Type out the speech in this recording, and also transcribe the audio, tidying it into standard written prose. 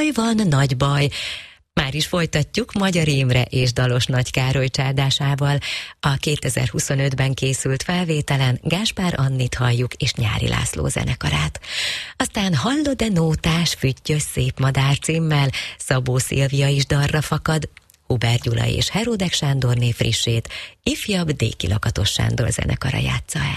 baj van, nagy baj. Már is folytatjuk Magyar Imre és Dalos Nagy Károly csárdásával. A 2025-ben készült felvételen Gáspár Annit halljuk és Nyári László zenekarát. Aztán Hallod-e nótás, füttyös szép madár címmel Szabó Szilvia is darra fakad, Huber Gyula és Heródek Sándorné frissét ifjabb Déki Lakatos Sándor zenekara játsza el.